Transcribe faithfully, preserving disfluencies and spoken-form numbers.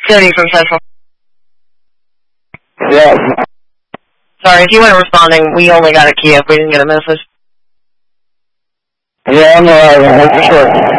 Cody from Central. Yes. Sorry, if you weren't responding, we only got a key up. We didn't get a message. Yeah, I'm alright, for sure.